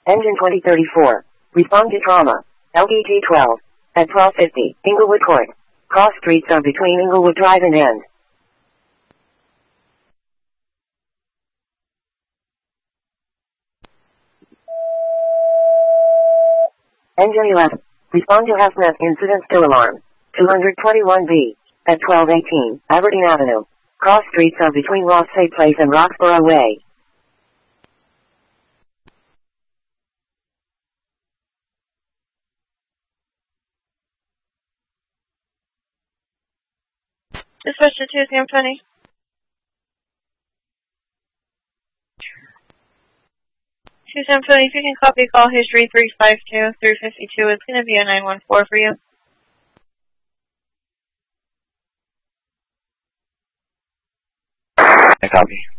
Engine 2034. Respond to trauma. LDG 12. At 1250. Inglewood Court. Cross streets are between Inglewood Drive and End. Engine 11. Respond to HASNet incident still alarm. 221B. At 1218. Aberdeen Avenue. Cross streets are between Rothsay Place and Roxborough Way. Dispatch to 2 CM20. If you can copy call history 352 through 52, it's going to be a 914 for you. I copy.